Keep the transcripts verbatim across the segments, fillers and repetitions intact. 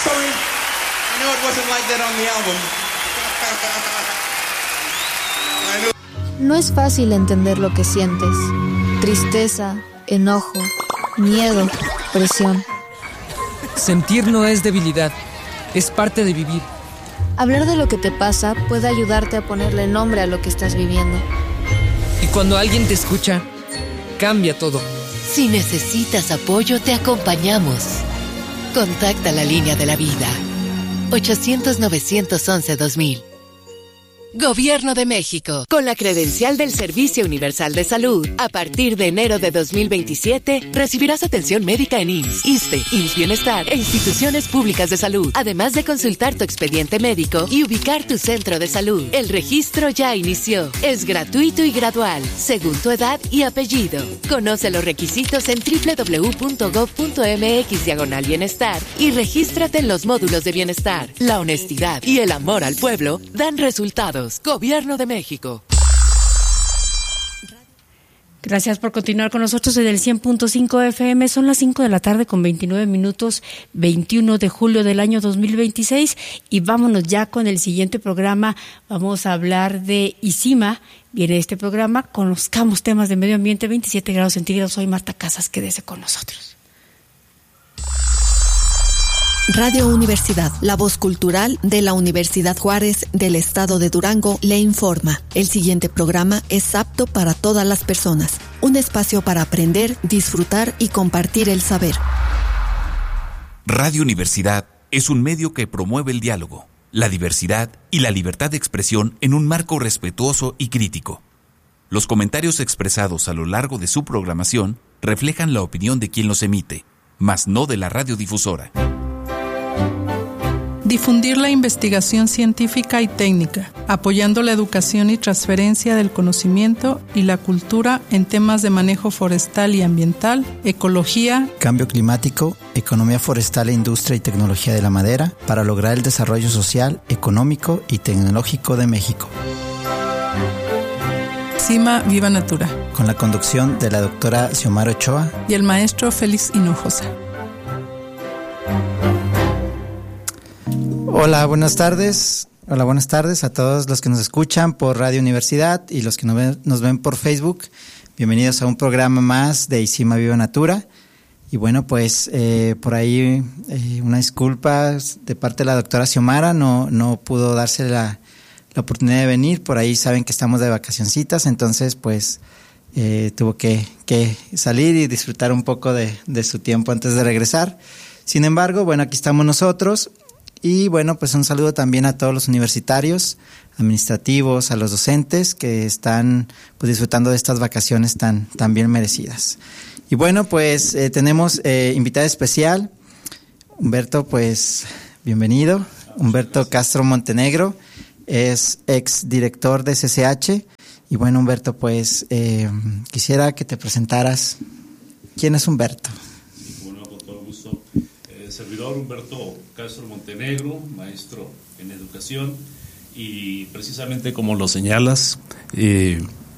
Sorry, I know it wasn't like that on the album. No es fácil entender lo que sientes. Tristeza, enojo, miedo, presión. Sentir no es debilidad, es parte de vivir. Hablar de lo que te pasa puede ayudarte a ponerle nombre a lo que estás viviendo. Y cuando alguien te escucha, cambia todo. Si necesitas apoyo, te acompañamos. Contacta la línea de la vida. ochocientos, novecientos once, dos mil. Gobierno de México. Con la credencial del Servicio Universal de Salud, a partir de enero de dos mil veintisiete, recibirás atención médica en I M S S, ISSSTE, I M S S Bienestar e instituciones públicas de salud, además de consultar tu expediente médico y ubicar tu centro de salud. El registro ya inició. Es gratuito y gradual, según tu edad y apellido. Conoce los requisitos en doble u doble u doble u punto gob punto eme equis diagonal bienestar y regístrate en los módulos de bienestar. La honestidad y el amor al pueblo dan resultados. Gobierno de México. Gracias por continuar con nosotros en el cien punto cinco F M. Son las cinco de la tarde con veintinueve minutos, veintiuno de julio del año dos mil veintiséis. Y vámonos ya con el siguiente programa. Vamos a hablar de ICIMA. Viene este programa, conozcamos temas de medio ambiente, veintisiete grados centígrados. Soy Marta Casas, quédese con nosotros. Radio Universidad, la voz cultural de la Universidad Juárez del Estado de Durango, le informa. El siguiente programa es apto para todas las personas. Un espacio para aprender, disfrutar y compartir el saber. Radio Universidad es un medio que promueve el diálogo, la diversidad y la libertad de expresión en un marco respetuoso y crítico. Los comentarios expresados a lo largo de su programación reflejan la opinión de quien los emite, mas no de la radiodifusora. Difundir la investigación científica y técnica, apoyando la educación y transferencia del conocimiento y la cultura en temas de manejo forestal y ambiental, ecología, cambio climático, economía forestal e industria y tecnología de la madera, para lograr el desarrollo social, económico y tecnológico de México. ICIMA Viva Natura. Con la conducción de la doctora Xiomara Ochoa y el maestro Félix Hinojosa. Hola, buenas tardes. Hola, buenas tardes a todos los que nos escuchan por Radio Universidad y los que nos ven, nos ven por Facebook. Bienvenidos a un programa más de ICIMA Viva Natura. Y bueno, pues eh, por ahí eh, una disculpa de parte de la doctora Xiomara, no, no pudo darse la, la oportunidad de venir. Por ahí saben que estamos de vacacioncitas, entonces pues eh, tuvo que, que salir y disfrutar un poco de, de su tiempo antes de regresar. Sin embargo, bueno, aquí estamos nosotros. Y bueno, pues un saludo también a todos los universitarios, administrativos, a los docentes que están pues disfrutando de estas vacaciones tan, tan bien merecidas. Y bueno, pues eh, tenemos eh, invitada especial, Humberto, pues bienvenido. Humberto Castro Montenegro es ex director de C C H. Y bueno, Humberto, pues eh, quisiera que te presentaras. ¿Quién es Humberto? Servidor Humberto Castro Montenegro, maestro en educación, y precisamente como lo señalas, eh,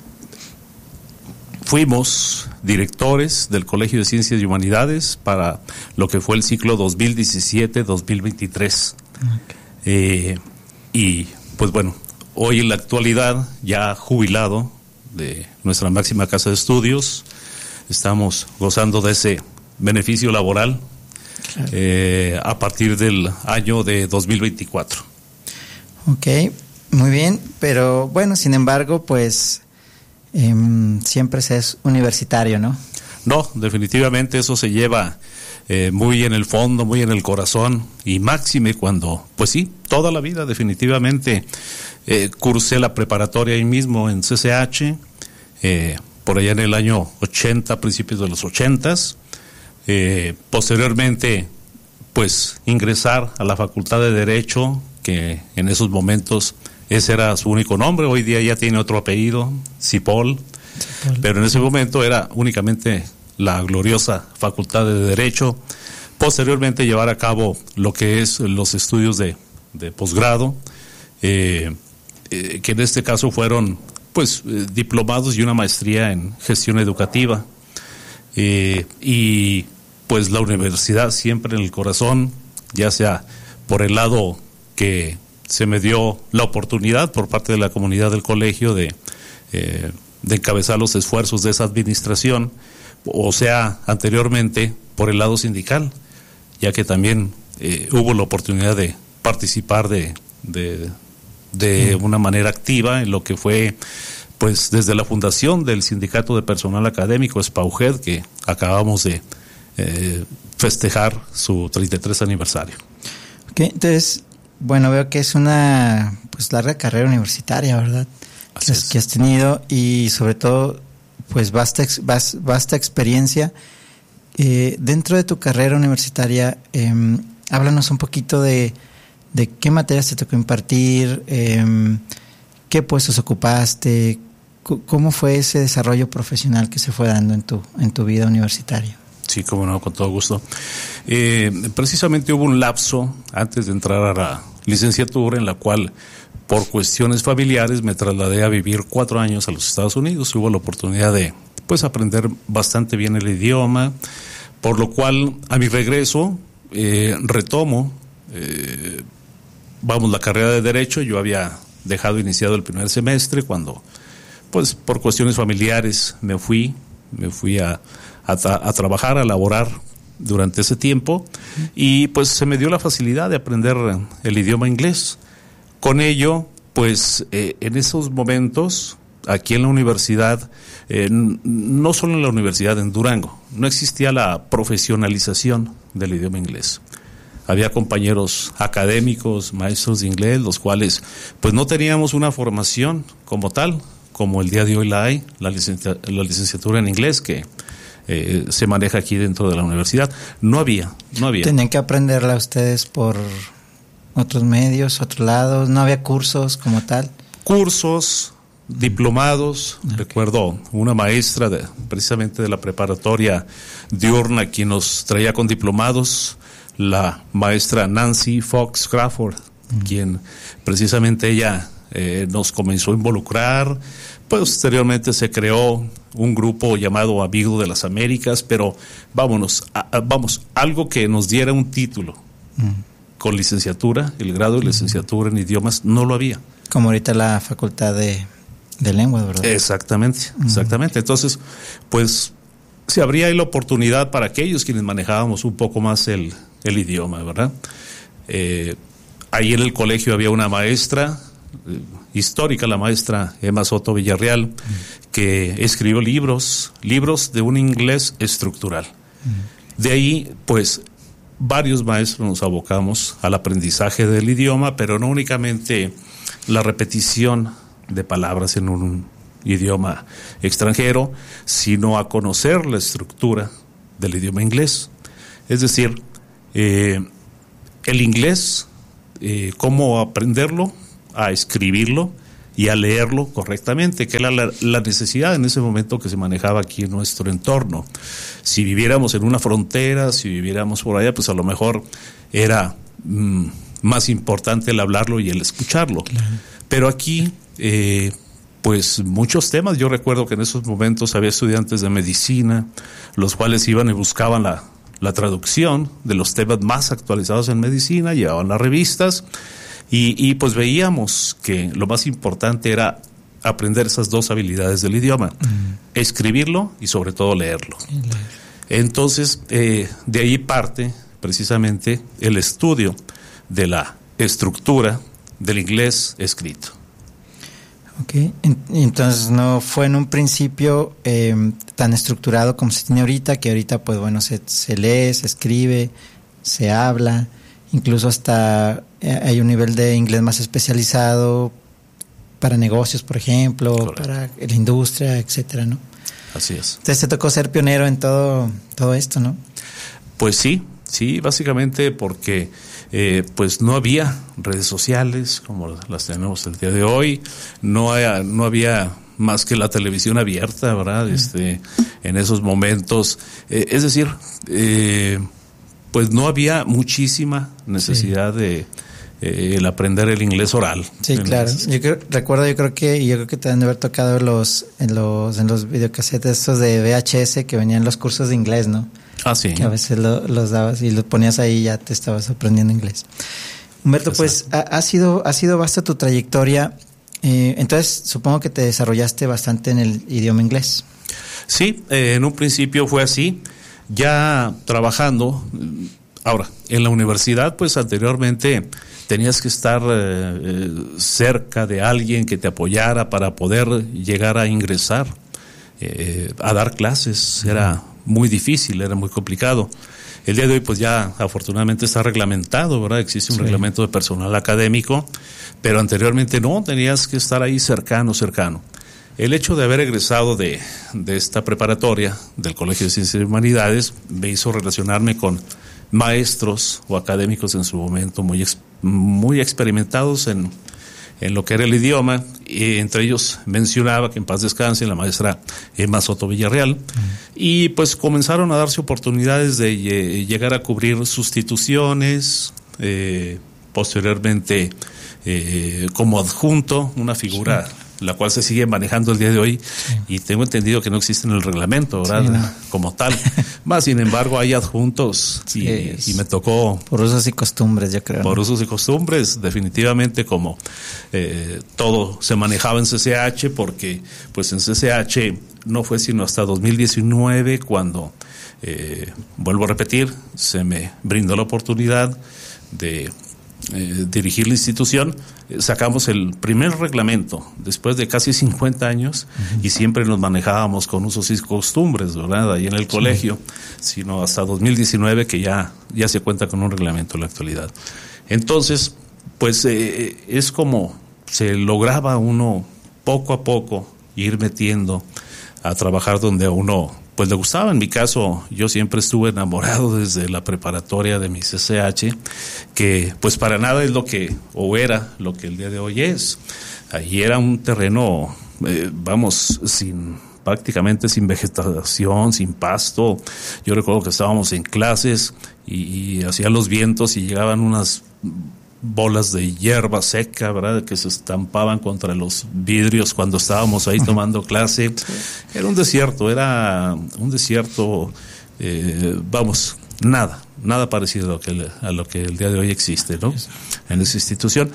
fuimos directores del Colegio de Ciencias y Humanidades para lo que fue el ciclo dos mil diecisiete dos mil veintitrés. Okay. Eh, y pues bueno, hoy en la actualidad, ya jubilado de nuestra máxima casa de estudios, estamos gozando de ese beneficio laboral. Claro. Eh, a partir del año de dos mil veinticuatro. Ok, muy bien, pero bueno, sin embargo, pues eh, siempre se es universitario, ¿no? No, definitivamente eso se lleva eh, muy en el fondo, muy en el corazón, y máxime cuando, pues sí, toda la vida definitivamente eh, cursé la preparatoria ahí mismo en C C H, eh, por allá en el año ochenta, principios de los ochentas. Eh, posteriormente, pues ingresar a la Facultad de Derecho, que en esos momentos ese era su único nombre. Hoy día ya tiene otro apellido, Cipoll, Cipoll. Pero en ese momento era únicamente la gloriosa Facultad de Derecho. Posteriormente llevar a cabo lo que es los estudios de, de posgrado, eh, eh, que en este caso fueron pues eh, diplomados y una maestría en gestión educativa. Eh, y pues la universidad siempre en el corazón, ya sea por el lado que se me dio la oportunidad por parte de la comunidad del colegio de, eh, de encabezar los esfuerzos de esa administración, o sea, anteriormente por el lado sindical, ya que también eh, hubo la oportunidad de participar de, de, de una manera activa en lo que fue, pues, desde la fundación del Sindicato de Personal Académico, SPAUGED, que acabamos de eh, festejar su treinta y tres aniversario. Ok, entonces, bueno, veo que es una pues larga carrera universitaria, ¿verdad? Que has, que has tenido, y sobre todo, pues vasta, ex, vasta experiencia. Eh, dentro de tu carrera universitaria, eh, háblanos un poquito de, de qué materias te tocó impartir, eh, qué puestos ocupaste, c- cómo fue ese desarrollo profesional que se fue dando en tu, en tu vida universitaria. Sí, cómo no, con todo gusto. Eh, precisamente hubo un lapso antes de entrar a la licenciatura en la cual, por cuestiones familiares, me trasladé a vivir cuatro años a los Estados Unidos. Hubo la oportunidad de, pues, aprender bastante bien el idioma, por lo cual, a mi regreso, eh, retomo, eh, vamos, la carrera de Derecho. Yo había dejado iniciado el primer semestre cuando, pues, por cuestiones familiares me fui, me fui a A, tra- a trabajar, a laborar durante ese tiempo, y pues se me dio la facilidad de aprender el idioma inglés. Con ello, pues eh, en esos momentos, aquí en la universidad, eh, n- no solo en la universidad, en Durango, no existía la profesionalización del idioma inglés. Había compañeros académicos, maestros de inglés, los cuales pues no teníamos una formación como tal, como el día de hoy la hay, la, licencia- la licenciatura en inglés, que Eh, se maneja aquí dentro de la universidad. No había, no había. ¿Tenían que aprenderla ustedes por otros medios, otros lados? ¿No había cursos como tal? Cursos, diplomados. Okay. Recuerdo una maestra de, precisamente de la preparatoria diurna, quien nos traía con diplomados, la maestra Nancy Fox Crawford, uh-huh. quien precisamente ella eh, nos comenzó a involucrar. Posteriormente se creó un grupo llamado Amigo de las Américas, pero vámonos, a, a, vamos, algo que nos diera un título mm. con licenciatura, el grado de licenciatura en idiomas, no lo había. Como ahorita la facultad de, de lengua, ¿verdad? Exactamente, mm. exactamente. Entonces, pues, se abría ahí la oportunidad para aquellos quienes manejábamos un poco más el, el idioma, ¿verdad? Eh, ahí en el colegio había una maestra eh, histórica, la maestra Emma Soto Villarreal, mm. que escribió libros, libros de un inglés estructural. Mm. De ahí, pues, varios maestros nos abocamos al aprendizaje del idioma, pero no únicamente la repetición de palabras en un idioma extranjero, sino a conocer la estructura del idioma inglés. Es decir, eh, el inglés, eh, cómo aprenderlo, a escribirlo y a leerlo correctamente, que era la, la necesidad en ese momento que se manejaba aquí en nuestro entorno. Si viviéramos en una frontera, si viviéramos por allá, pues a lo mejor era mmm, más importante el hablarlo y el escucharlo. Claro. Pero aquí, eh, pues muchos temas, yo recuerdo que en esos momentos había estudiantes de medicina, los cuales iban y buscaban la, la traducción de los temas más actualizados en medicina, llevaban las revistas, Y, y pues veíamos que lo más importante era aprender esas dos habilidades del idioma, uh-huh. escribirlo y sobre todo leerlo. Uh-huh. Entonces, eh, de ahí parte precisamente el estudio de la estructura del inglés escrito. Ok, entonces no fue en un principio eh, tan estructurado como se tiene ahorita, que ahorita pues bueno, se, se lee, se escribe, se habla. Incluso hasta hay un nivel de inglés más especializado para negocios, por ejemplo, Correcto. Para la industria, etcétera, ¿no? Así es. Entonces te tocó ser pionero en todo, todo esto, ¿no? Pues sí, sí, básicamente porque eh, pues no había redes sociales como las tenemos el día de hoy, no, hay, no había más que la televisión abierta, ¿verdad? Uh-huh. Este, en esos momentos, eh, es decir, eh, pues no había muchísima necesidad sí. de eh, el aprender el inglés oral. Sí, claro. Yo creo, recuerdo, yo creo que, y yo creo que te han de haber tocado los, en los, en los videocassettes estos de V H S que venían los cursos de inglés, ¿no? Ah, sí. Que a veces lo, los dabas y los ponías ahí y ya te estabas aprendiendo inglés. Humberto, exacto. Pues ha, ha sido, ha sido vasta tu trayectoria. Eh, entonces, supongo que te desarrollaste bastante en el idioma inglés. Sí, eh, en un principio fue así. Ya trabajando, ahora, en la universidad, pues anteriormente tenías que estar eh, cerca de alguien que te apoyara para poder llegar a ingresar, eh, a dar clases. Era muy difícil, era muy complicado. El día de hoy, pues ya afortunadamente está reglamentado, ¿verdad? Existe un sí. reglamento de personal académico, pero anteriormente no, tenías que estar ahí cercano, cercano. El hecho de haber egresado de, de esta preparatoria del Colegio de Ciencias y Humanidades me hizo relacionarme con maestros o académicos en su momento muy, ex, muy experimentados en, en lo que era el idioma, y entre ellos mencionaba que en paz descanse la maestra Emma Soto Villarreal, uh-huh. y pues comenzaron a darse oportunidades de eh, llegar a cubrir sustituciones, eh, posteriormente eh, como adjunto, una figura... Sí. La cual se sigue manejando el día de hoy, sí. y tengo entendido que no existe en el reglamento, ¿verdad? Sí, no. Como tal. Más sin embargo, hay adjuntos, sí, y, y me tocó... Por usos y costumbres, yo creo. Por ¿no? usos y costumbres, definitivamente, como eh, todo se manejaba en C C H, porque pues en C C H no fue sino hasta dos mil diecinueve cuando, eh, vuelvo a repetir, se me brindó la oportunidad de... Eh, dirigir la institución. Eh, sacamos el primer reglamento después de casi cincuenta años, uh-huh. y siempre nos manejábamos con usos y costumbres, ¿verdad? Ahí en el sí. colegio, sino hasta dos mil diecinueve que ya, ya se cuenta con un reglamento en la actualidad. Entonces, pues eh, es como se lograba uno poco a poco ir metiendo a trabajar donde a uno pues le gustaba. En mi caso, yo siempre estuve enamorado desde la preparatoria de mi C C H, que pues para nada es lo que, o era lo que el día de hoy es. Allí era un terreno, eh, vamos, sin prácticamente sin vegetación, sin pasto. Yo recuerdo que estábamos en clases y, y hacían los vientos y llegaban unas bolas de hierba seca, ¿verdad?, que se estampaban contra los vidrios cuando estábamos ahí tomando clase. Era un desierto, era un desierto, eh, vamos, nada, nada parecido a lo, que, a lo que el día de hoy existe, ¿no?, en esa institución.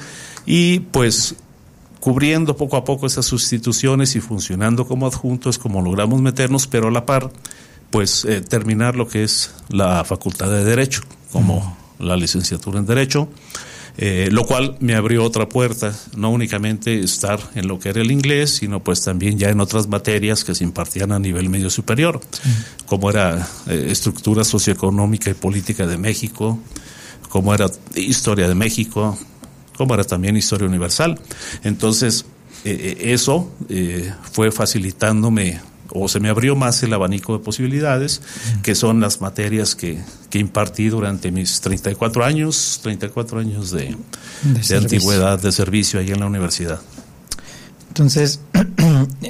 Y pues cubriendo poco a poco esas sustituciones y funcionando como adjuntos, como logramos meternos, pero a la par, pues eh, terminar lo que es la Facultad de Derecho, como uh-huh. la licenciatura en Derecho. Eh, lo cual me abrió otra puerta, no únicamente estar en lo que era el inglés, sino pues también ya en otras materias que se impartían a nivel medio superior, sí. como era eh, estructura socioeconómica y política de México, como era historia de México, como era también historia universal. Entonces, eh, eso eh, fue facilitándome, o se me abrió más el abanico de posibilidades, uh-huh. que son las materias que, que impartí durante mis treinta y cuatro años, treinta y cuatro años de, de, de antigüedad, de servicio ahí en la universidad. Entonces,